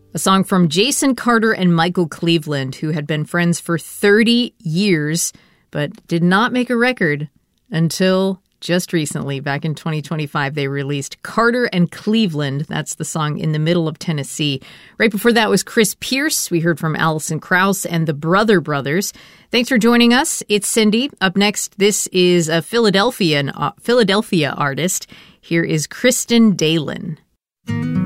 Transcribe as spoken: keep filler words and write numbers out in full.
A song from Jason Carter and Michael Cleveland, who had been friends for thirty years, but did not make a record until just recently. Back in twenty twenty-five, they released Carter and Cleveland. That's the song In the Middle of Tennessee. Right before that was Chris Pierce. We heard from Alison Krauss and the Brother Brothers. Thanks for joining us. It's Cindy. Up next, this is a Philadelphian, uh, Philadelphia artist. Here is Kristen Dahlin.